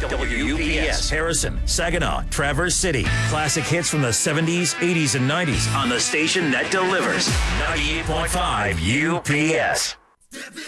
WUPS, Harrison, Saginaw, Traverse City. Classic hits from the 70s, 80s, and 90s on the station that delivers. 98.5 UPS.